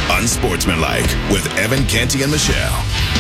Unsportsmanlike with Evan Canty and Michelle.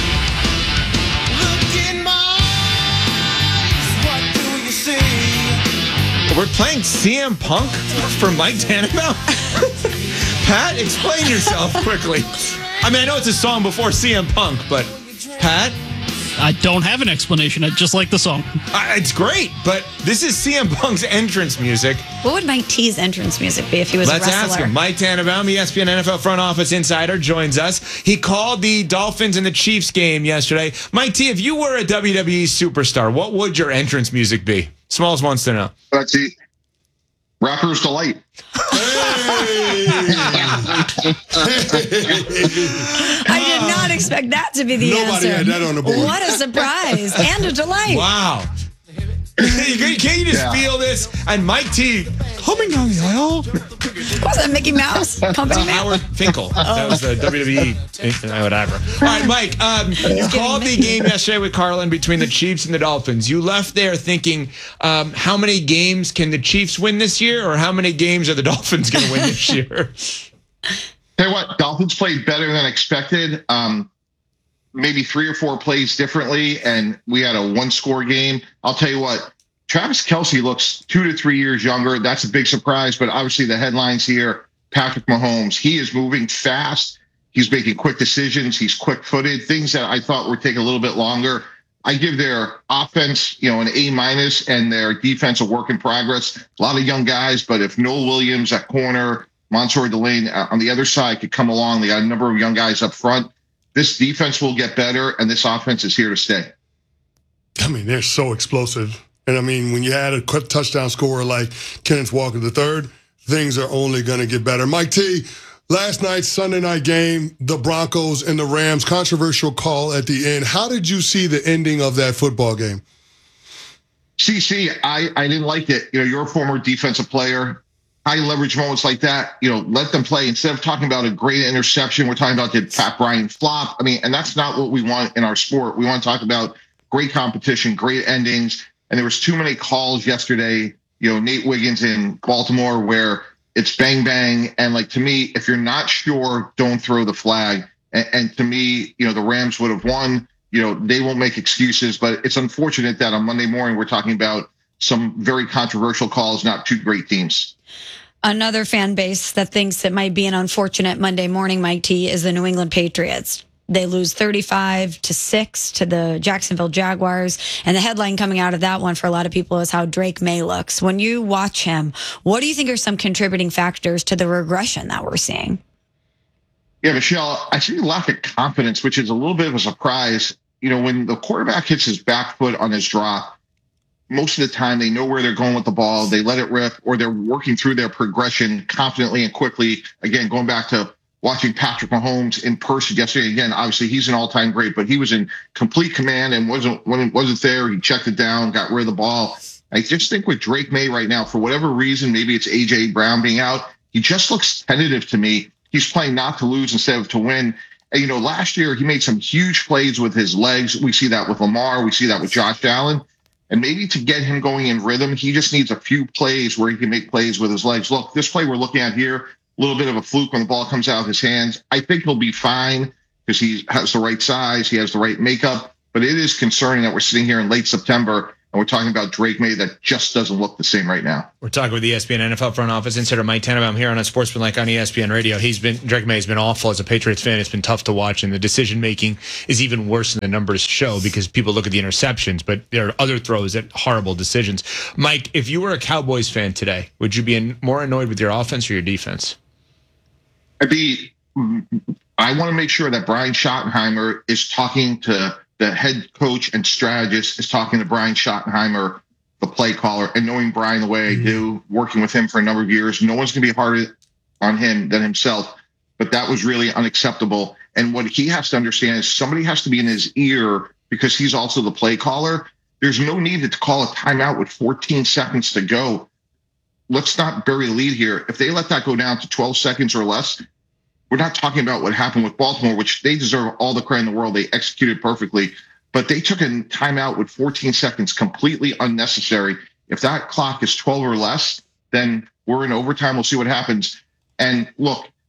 We're playing CM Punk for Mike Tannenbaum? Pat, explain yourself quickly. I mean, I know it's a song before CM Punk, but Pat? I don't have an explanation. I just like the song. It's great, but this is CM Punk's entrance music. What would Mike T's entrance music be if he was a wrestler? Let's ask him. Mike Tannenbaum, ESPN NFL front office insider, joins us. He called the Dolphins and the Chiefs game yesterday. Mike T, if you were a WWE superstar, what would your entrance music be? Smalls wants to know. Let's see. Rapper's Delight. I did not expect that to be the answer. Nobody had that on the board. What a surprise and a delight. Wow. Can't you just feel this? And Mike T coming down the aisle. Was that Mickey Mouse? Company man? Howard Finkel. That was the WWE. Whatever. All right, Mike. You called the game yesterday with Carlin between the Chiefs and the Dolphins. You left there thinking, how many games can the Chiefs win this year, or how many games are the Dolphins going to win this year? Tell you what, Dolphins played better than expected. Maybe 3 or 4 plays differently, and we had a one-score game. I'll tell you what, Travis Kelce looks 2 to 3 years younger. That's a big surprise, but obviously the headlines here, Patrick Mahomes, he is moving fast. He's making quick decisions. He's quick-footed, things that I thought would take a little bit longer. I give their offense, an A-, and their defense a work in progress. A lot of young guys, but if Noel Williams at corner, Mansour Delane on the other side could come along, they got a number of young guys up front. This defense will get better, and this offense is here to stay. I mean, they're so explosive. And, I mean, when you add a quick touchdown scorer like Kenneth Walker III, things are only going to get better. Mike T, last night's Sunday night game, the Broncos and the Rams, controversial call at the end. How did you see the ending of that football game? CC, I didn't like it. You're a former defensive player. High leverage moments like that, let them play. Instead of talking about a great interception, we're talking about did Pat Bryant flop? I mean, and that's not what we want in our sport. We want to talk about great competition, great endings. And there was too many calls yesterday, Nate Wiggins in Baltimore, where it's bang, bang. And to me, if you're not sure, don't throw the flag. And to me, the Rams would have won. They won't make excuses, but it's unfortunate that on Monday morning, we're talking about some very controversial calls, not two great teams. Another fan base that thinks it might be an unfortunate Monday morning, Mike T, is the New England Patriots. They lose 35-6 to the Jacksonville Jaguars. And the headline coming out of that one for a lot of people is how Drake May looks. When you watch him, what do you think are some contributing factors to the regression that we're seeing? Yeah, Michelle, I see a lack of confidence, which is a little bit of a surprise. When the quarterback hits his back foot on his drop, most of the time they know where they're going with the ball. They let it rip, or they're working through their progression confidently and quickly. Again, going back to watching Patrick Mahomes in person yesterday. Again, obviously he's an all-time great, but he was in complete command and when it wasn't there, he checked it down, got rid of the ball. I just think with Drake May right now, for whatever reason, maybe it's A.J. Brown being out, he just looks tentative to me. He's playing not to lose instead of to win. And, last year he made some huge plays with his legs. We see that with Lamar. We see that with Josh Allen. And maybe to get him going in rhythm, he just needs a few plays where he can make plays with his legs. Look, this play we're looking at here, a little bit of a fluke when the ball comes out of his hands. I think he'll be fine because he has the right size. He has the right makeup. But it is concerning that we're sitting here in late September and we're talking about Drake May that just doesn't look the same right now. We're talking with ESPN NFL front office insider Mike Tannenbaum here on Unsportsmanlike on ESPN Radio. Drake May has been awful as a Patriots fan. It's been tough to watch, and the decision making is even worse than the numbers show because people look at the interceptions, but there are other throws that horrible decisions. Mike, if you were a Cowboys fan today, would you be more annoyed with your offense or your defense? I want to make sure that Brian Schottenheimer is talking to the head coach and strategist, is talking to Brian Schottenheimer, the play caller, and knowing Brian the way I do, working with him for a number of years, no one's going to be harder on him than himself. But that was really unacceptable. And what he has to understand is somebody has to be in his ear because he's also the play caller. There's no need to call a timeout with 14 seconds to go. Let's not bury the lead here. If they let that go down to 12 seconds or less, we're not talking about what happened with Baltimore, which they deserve all the credit in the world. They executed perfectly, but they took a timeout with 14 seconds, completely unnecessary. If that clock is 12 or less, then we're in overtime. We'll see what happens. And look,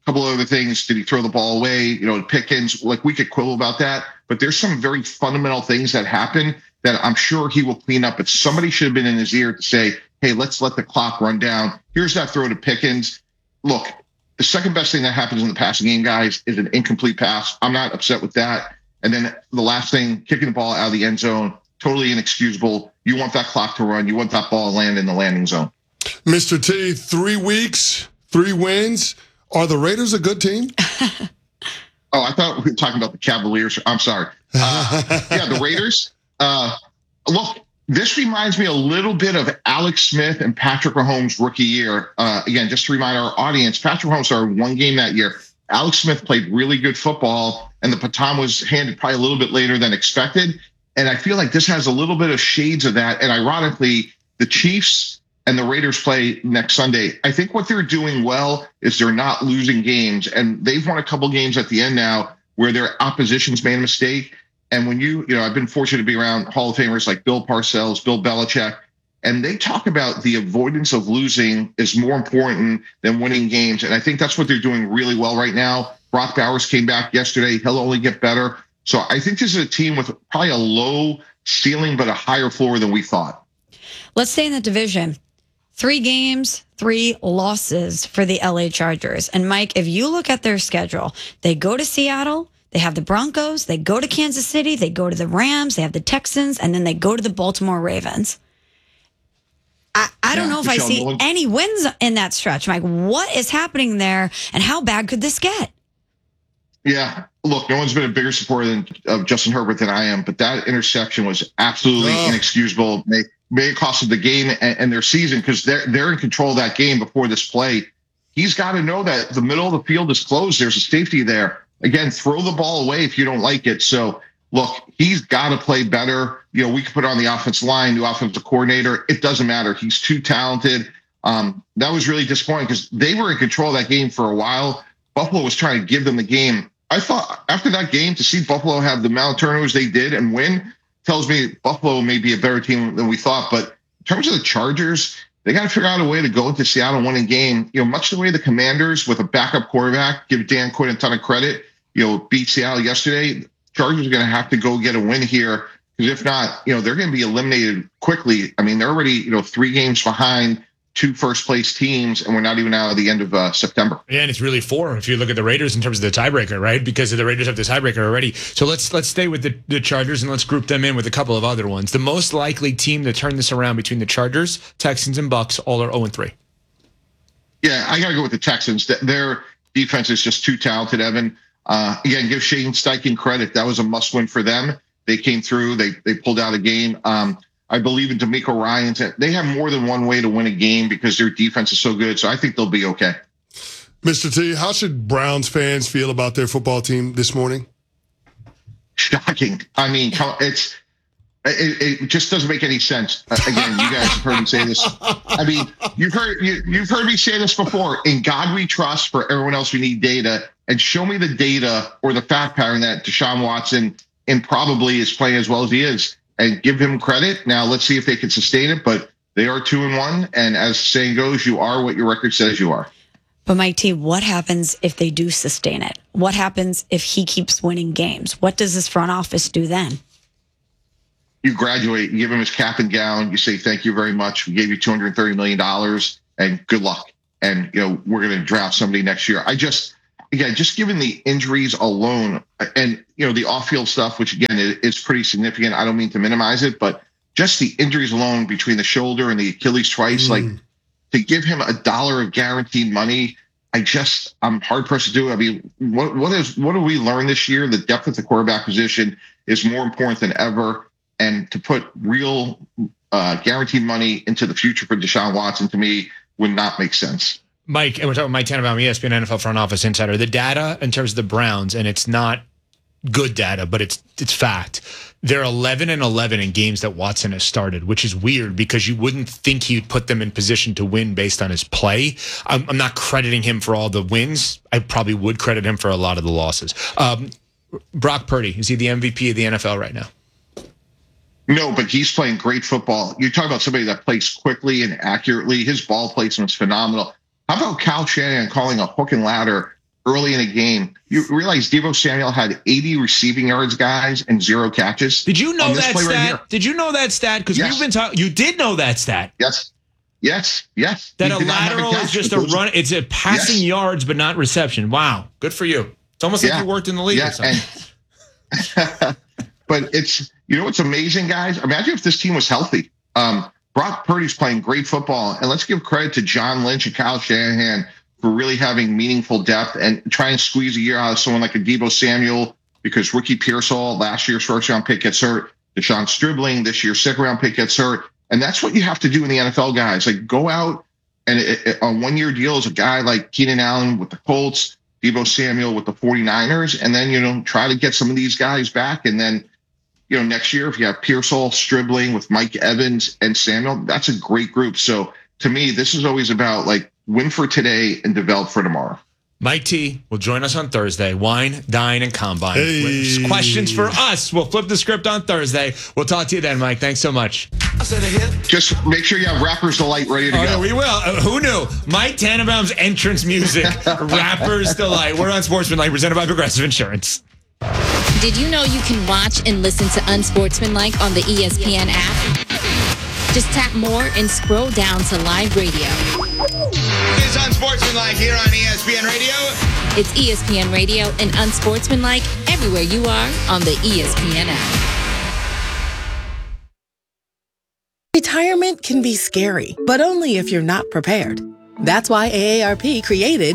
couple of other things. Did he throw the ball away? You know, Pickens, like we could quibble about that, but there's some very fundamental things that happen that I'm sure he will clean up. But somebody should have been in his ear to say, hey, let's let the clock run down. Here's that throw to Pickens. Look, the second best thing that happens in the passing game, guys, is an incomplete pass. I'm not upset with that. And then the last thing, kicking the ball out of the end zone, totally inexcusable. You want that clock to run. You want that ball to land in the landing zone. Mr. T, 3 weeks, 3 wins. Are the Raiders a good team? Oh, I thought we were talking about the Cavaliers. I'm sorry. Yeah, the Raiders. Look, this reminds me a little bit of Alex Smith and Patrick Mahomes' rookie year. Again, just to remind our audience, Patrick Mahomes started 1 game that year. Alex Smith played really good football, and the baton was handed probably a little bit later than expected. And I feel like this has a little bit of shades of that. And ironically, the Chiefs and the Raiders play next Sunday. I think what they're doing well is they're not losing games. And they've won a couple games at the end now where their opposition's made a mistake. And when I've been fortunate to be around Hall of Famers like Bill Parcells, Bill Belichick, and they talk about the avoidance of losing is more important than winning games. And I think that's what they're doing really well right now. Brock Bowers came back yesterday. He'll only get better. So I think this is a team with probably a low ceiling, but a higher floor than we thought. Let's stay in the division. 3 games, 3 losses for the LA Chargers. And Mike, if you look at their schedule, they go to Seattle, they have the Broncos, they go to Kansas City, they go to the Rams, they have the Texans, and then they go to the Baltimore Ravens. I don't know if I see any wins in that stretch. Mike, what is happening there, and how bad could this get? Yeah, look, no one's been a bigger supporter of Justin Herbert than I am, but that interception was absolutely inexcusable. May it cost them the game and their season because they're in control of that game before this play. He's got to know that the middle of the field is closed. There's a safety there. Again, throw the ball away if you don't like it. So, look, he's got to play better. You know, we could put on the offensive line, new offensive coordinator. It doesn't matter. He's too talented. That was really disappointing because they were in control of that game for a while. Buffalo was trying to give them the game. I thought after that game to see Buffalo have the amount of turnovers they did and win tells me Buffalo may be a better team than we thought. But in terms of the Chargers, they got to figure out a way to go into Seattle winning game. You know, much the way the Commanders with a backup quarterback, give Dan Quinn a ton of credit, beat Seattle yesterday. Chargers are going to have to go get a win here because if not, they're going to be eliminated quickly. I mean, they're already, 3 games behind 2 first-place teams, and we're not even out of the end of September. Yeah, and it's really 4 if you look at the Raiders in terms of the tiebreaker, right? Because the Raiders have the tiebreaker already. So let's stay with the Chargers, and let's group them in with a couple of other ones. The most likely team to turn this around between the Chargers, Texans, and Bucks, all are 0-3. Yeah, I got to go with the Texans. Their defense is just too talented, Evan. Again, give Shane Steichen credit. That was a must-win for them. They came through. They pulled out a game. I believe in D'Amico Ryans. They have more than one way to win a game because their defense is so good. So I think they'll be okay. Mr. T, how should Browns fans feel about their football team this morning? Shocking. I mean, it just doesn't make any sense. Again, you guys have heard me say this. I mean, you've heard me say this before. In God we trust. For everyone else, we need data. And show me the data or the fact pattern that Deshaun Watson improbably is playing as well as he is. And give him credit. Now, let's see if they can sustain it. But they are 2-1. And as the saying goes, you are what your record says you are. But Mike T, what happens if they do sustain it? What happens if he keeps winning games? What does this front office do then? You graduate, you give him his cap and gown. You say, thank you very much. We gave you $230 million and good luck. And, we're going to draft somebody next year. Just given the injuries alone and, the off-field stuff, which, again, is pretty significant. I don't mean to minimize it, but just the injuries alone between the shoulder and the Achilles twice, like to give him $1 of guaranteed money, I'm hard-pressed to do it. I mean, what do we learn this year? The depth of the quarterback position is more important than ever. And to put real guaranteed money into the future for Deshaun Watson, to me, would not make sense. Mike, and we're talking Mike Tannenbaum, ESPN NFL front office insider. The data in terms of the Browns, and it's not good data, but it's fact. They're 11-11 in games that Watson has started, which is weird because you wouldn't think he'd put them in position to win based on his play. I'm not crediting him for all the wins. I probably would credit him for a lot of the losses. Brock Purdy, is he the MVP of the NFL right now? No, but he's playing great football. You talk about somebody that plays quickly and accurately. His ball placement's phenomenal. How about Kyle Shanahan calling a hook and ladder early in a game. You realize Deebo Samuel had 80 receiving yards, guys, and 0 catches. Did you know on this that play stat? right here. Did you know that stat? Because Yes. we've been talking. You did know that stat. Yes. That He a did not have lateral is catch, just but a those- run. It's a passing Yes. yards, but not reception. Wow, good for you. It's almost like you worked in the league or something. But it's, what's amazing, guys? Imagine if this team was healthy. Brock Purdy's playing great football, and let's give credit to John Lynch and Kyle Shanahan for really having meaningful depth and trying to squeeze a year out of someone like a Deebo Samuel, because Ricky Pearsall, last year's first-round pick, gets hurt. Deshaun Stribling, this year's second-round pick, gets hurt. And that's what you have to do in the NFL, guys. Like, go out and on one-year deals, a guy like Keenan Allen with the Colts, Deebo Samuel with the 49ers, and then, try to get some of these guys back. And then, next year, if you have Pearsall, Stribling with Mike Evans and Samuel, that's a great group. So to me, this is always about win for today and develop for tomorrow. Mike T will join us on Thursday. Wine, dine, and combine. Hey. Questions for us. We'll flip the script on Thursday. We'll talk to you then, Mike. Thanks so much. Just make sure you have Rapper's Delight ready to Oh, go. yeah, we will. Who knew? Mike Tannenbaum's entrance music, Rapper's Delight. We're on Sportsmanlike, presented by Progressive Insurance. Did you know you can watch and listen to Unsportsmanlike on the ESPN app? Just tap more and scroll down to live radio. It's Unsportsmanlike here on ESPN Radio. It's ESPN Radio and Unsportsmanlike everywhere you are on the ESPN app. Retirement can be scary, but only if you're not prepared. That's why AARP created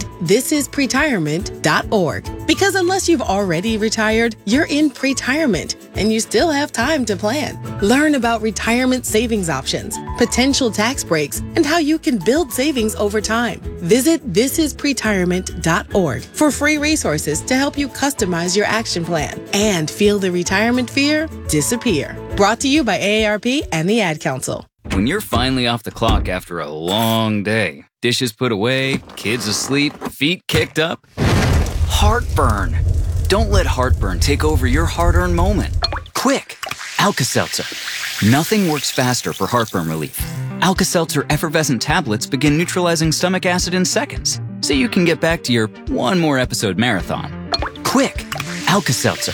thisispretirement.org. Because unless you've already retired, you're in pretirement, and you still have time to plan. Learn about retirement savings options, potential tax breaks, and how you can build savings over time. Visit thisispretirement.org for free resources to help you customize your action plan and feel the retirement fear disappear. Brought to you by AARP and the Ad Council. When you're finally off the clock after a long day, dishes put away, kids asleep, feet kicked up, heartburn. Don't let heartburn take over your hard-earned moment. Quick, Alka-Seltzer. Nothing works faster for heartburn relief. Alka-Seltzer effervescent tablets begin neutralizing stomach acid in seconds, so you can get back to your one more episode marathon. Quick, Alka-Seltzer.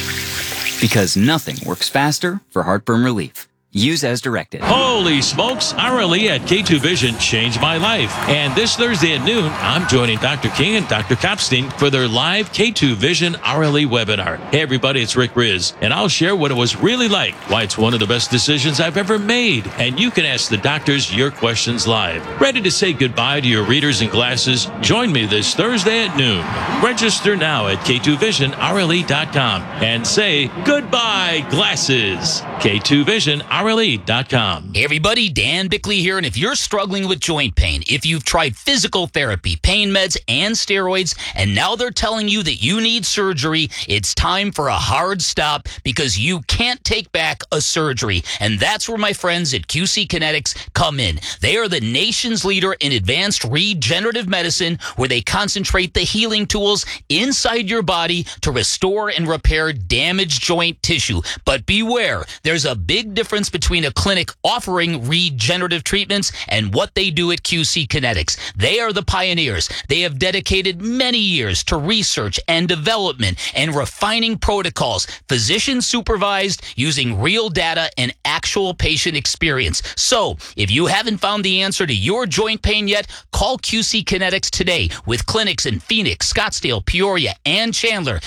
Because nothing works faster for heartburn relief. Use as directed. Holy smokes, hourly at K2 Vision changed my life. And this Thursday at noon, I'm joining Dr. King and Dr. Kopstein for their live K2 Vision hourly webinar. Hey everybody, it's Rick Riz, and I'll share what it was really like, why it's one of the best decisions I've ever made. And you can ask the doctors your questions live. Ready to say goodbye to your readers and glasses? Join me this Thursday at noon. Register now at K2VisionRLE.com and say goodbye glasses. K2VisionRLE.com. Hey everybody, Dan Bickley here, and if you're struggling with joint pain, if you've tried physical therapy, pain meds, and steroids, and now they're telling you that you need surgery, it's time for a hard stop because you can't take back a surgery. And that's where my friends at QC Kinetics come in. They are the nation's leader in advanced regenerative medicine, where they concentrate the healing tools inside your body to restore and repair damaged joint tissue. But beware, there's a big difference between a clinic offering regenerative treatments and what they do at QC Kinetics. They are the pioneers. They have dedicated many years to research and development and refining protocols, physician supervised, using real data and actual patient experience. So, if you haven't found the answer to your joint pain yet, call QC Kinetics today with clinics in Phoenix, Scottsdale, Peoria, and Chandler.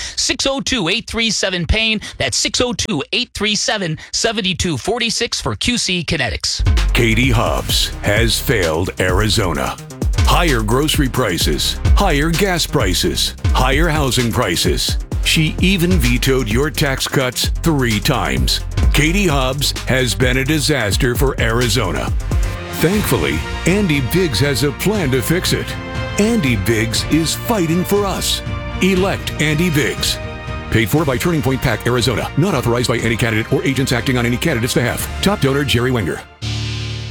602-837-PAIN. That's 602-837-7246 for QC Kinetics. Katie Hobbs has failed Arizona. Higher grocery prices, higher gas prices, higher housing prices. She even vetoed your tax cuts 3 times. Katie Hobbs has been a disaster for Arizona. Thankfully, Andy Biggs has a plan to fix it. Andy Biggs is fighting for us. Elect Andy Biggs. Paid for by Turning Point PAC, Arizona. Not authorized by any candidate or agents acting on any candidate's behalf. Top donor, Jerry Wenger.